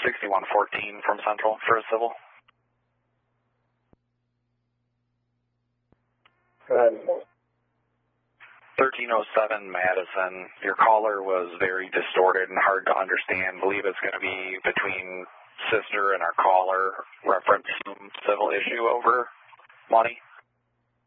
6114 from Central for a civil. Go ahead. 1307 Madison. Your caller was very distorted and hard to understand. Believe it's going to be between sister and our caller, reference some civil issue over money.